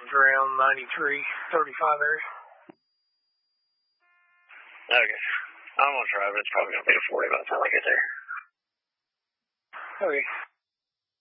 around 93-35 area. Okay. I'm going to try, but it's probably going to be a 40 by the time I get there. Okay.